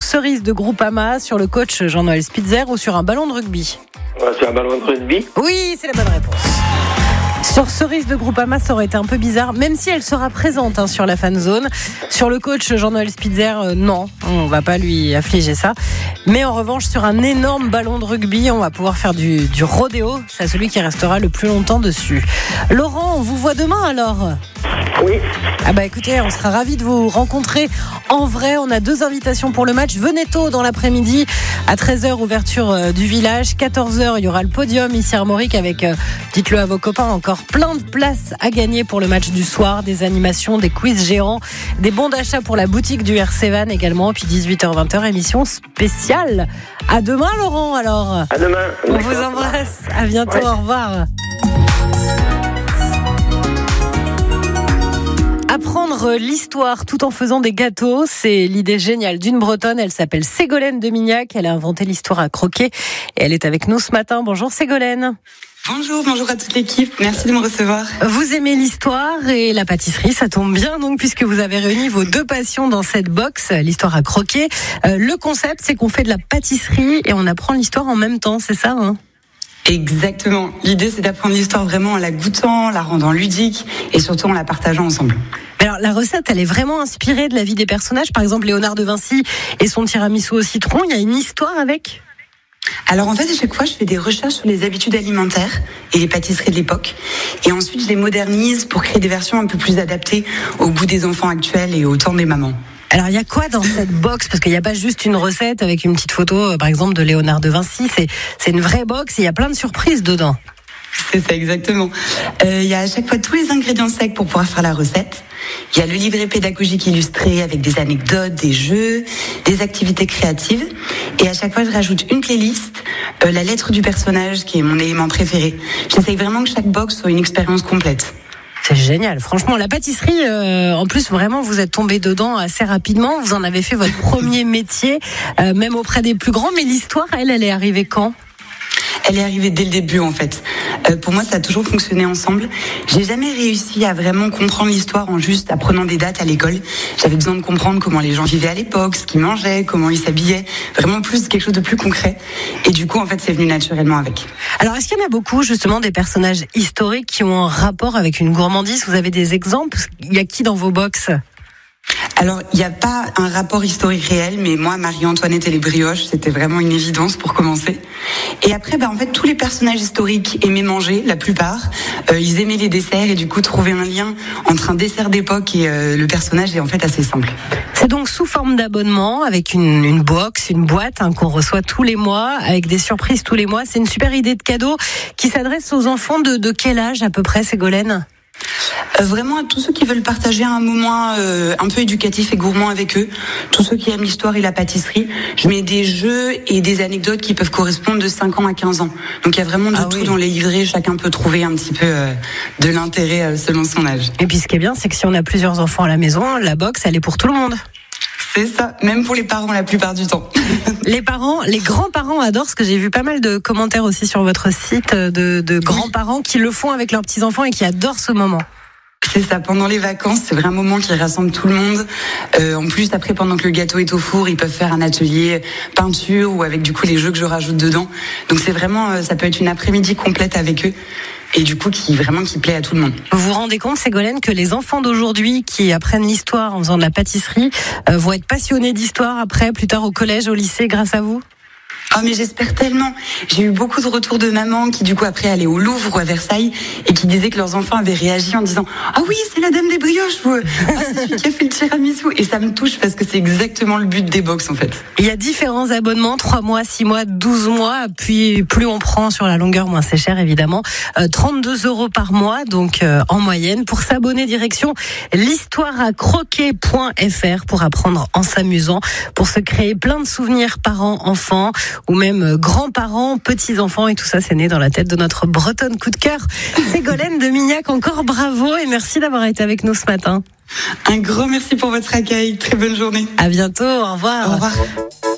cerise de Groupama, sur le coach Jean-Noël Spitzer ou sur un ballon de rugby? C'est un ballon de rugby. Oui, c'est la bonne réponse. Sur cerise de Groupama, ça aurait été un peu bizarre, même si elle sera présente sur la fan zone. Sur le coach Jean-Noël Spitzer, non, on va pas lui affliger ça. Mais en revanche, sur un énorme ballon de rugby, on va pouvoir faire du rodéo. C'est celui qui restera le plus longtemps dessus. Laurent, on vous voit demain alors? Oui. Ah bah écoutez, on sera ravis de vous rencontrer en vrai. On a 2 invitations pour le match. Venez tôt dans l'après-midi. À 13h, ouverture du village. 14h, il y aura le podium ici à Armorique avec, dites-le à vos copains, encore plein de places à gagner pour le match du soir. Des animations, des quiz géants, des bons d'achat pour la boutique du RC Van également. Puis 18h-20h, émission spéciale. À demain Laurent alors. À demain. On vous embrasse. À bientôt, ouais. Au revoir. Apprendre l'histoire tout en faisant des gâteaux, c'est l'idée géniale d'une Bretonne. Elle s'appelle Ségolène de Mignac. Elle a inventé l'histoire à croquer et elle est avec nous ce matin. Bonjour Ségolène. Bonjour à toute l'équipe. Merci de me recevoir. Vous aimez l'histoire et la pâtisserie, ça tombe bien donc puisque vous avez réuni vos 2 passions dans cette box, l'histoire à croquer. Le concept, c'est qu'on fait de la pâtisserie et on apprend l'histoire en même temps, c'est ça hein? Exactement. L'idée, c'est d'apprendre l'histoire vraiment en la goûtant, la rendant ludique et surtout en la partageant ensemble. Alors, la recette, elle est vraiment inspirée de la vie des personnages. Par exemple, Léonard de Vinci et son tiramisu au citron. Il y a une histoire avec? Alors en fait, à chaque fois, je fais des recherches sur les habitudes alimentaires et les pâtisseries de l'époque. Et ensuite, je les modernise pour créer des versions un peu plus adaptées au goût des enfants actuels et au temps des mamans. Alors, il y a quoi dans cette box? Parce qu'il n'y a pas juste une recette avec une petite photo, par exemple, de Léonard de Vinci. C'est une vraie box et il y a plein de surprises dedans. C'est ça, exactement. Il y a à chaque fois tous les ingrédients secs pour pouvoir faire la recette. Il y a le livret pédagogique illustré avec des anecdotes, des jeux, des activités créatives. Et à chaque fois, je rajoute une playlist, la lettre du personnage qui est mon élément préféré. J'essaye vraiment que chaque box soit une expérience complète. C'est génial. Franchement, la pâtisserie, en plus, vraiment, vous êtes tombé dedans assez rapidement. Vous en avez fait votre premier métier, même auprès des plus grands. Mais l'histoire, elle est arrivée quand? Elle est arrivée dès le début en fait. Pour moi, ça a toujours fonctionné ensemble. J'ai jamais réussi à vraiment comprendre l'histoire en juste apprenant des dates à l'école. J'avais besoin de comprendre comment les gens vivaient à l'époque, ce qu'ils mangeaient, comment ils s'habillaient. Vraiment plus quelque chose de plus concret. Et du coup, en fait, c'est venu naturellement avec. Alors, est-ce qu'il y en a beaucoup justement des personnages historiques qui ont un rapport avec une gourmandise? Vous avez des exemples? Il y a qui dans vos box? Alors, il n'y a pas un rapport historique réel, mais moi, Marie-Antoinette et les brioches, c'était vraiment une évidence pour commencer. Et après, en fait, tous les personnages historiques aimaient manger, la plupart. Ils aimaient les desserts et du coup, trouver un lien entre un dessert d'époque et le personnage est en fait assez simple. C'est donc sous forme d'abonnement, avec une box, une boîte qu'on reçoit tous les mois, avec des surprises tous les mois. C'est une super idée de cadeau qui s'adresse aux enfants de quel âge à peu près, Ségolène? Vraiment à tous ceux qui veulent partager un moment un peu éducatif et gourmand avec eux, tous ceux qui aiment l'histoire et la pâtisserie. Je mets des jeux et des anecdotes qui peuvent correspondre de 5 ans à 15 ans. Donc il y a vraiment de tout dans les livrets, chacun peut trouver un petit peu de l'intérêt selon son âge. Et puis ce qui est bien, c'est que si on a plusieurs enfants à la maison, la box, elle est pour tout le monde. C'est ça, même pour les parents la plupart du temps. Les parents, les grands-parents adorent, parce que j'ai vu pas mal de commentaires aussi sur votre site de grands-parents qui le font avec leurs petits-enfants et qui adorent ce moment. C'est ça, pendant les vacances, c'est vraiment un moment qui rassemble tout le monde. En plus, après, pendant que le gâteau est au four, ils peuvent faire un atelier peinture ou avec du coup les jeux que je rajoute dedans. Donc c'est vraiment, ça peut être une après-midi complète avec eux. Et du coup, qui plaît à tout le monde. Vous vous rendez compte, Ségolène, que les enfants d'aujourd'hui qui apprennent l'histoire en faisant de la pâtisserie vont être passionnés d'histoire après, plus tard au collège, au lycée, grâce à vous? Ah mais j'espère tellement. J'ai eu beaucoup de retours de mamans qui du coup après allaient au Louvre ou à Versailles et qui disaient que leurs enfants avaient réagi en disant « Ah oui, c'est la dame des brioches » ou « Ah, c'est celui qui a fait le tiramisu » et ça me touche parce que c'est exactement le but des box en fait. Il y a différents abonnements, 3 mois, 6 mois, 12 mois, puis plus on prend sur la longueur, moins c'est cher évidemment. 32 € par mois, donc en moyenne. Pour s'abonner, direction l'histoireacroquer.fr pour apprendre en s'amusant, pour se créer plein de souvenirs parents-enfants ou même grands-parents, petits-enfants et tout ça, c'est né dans la tête de notre Bretonne coup de cœur. Ségolène de Mignac, encore bravo et merci d'avoir été avec nous ce matin. Un grand merci pour votre accueil, très bonne journée. À bientôt, au revoir. Au revoir.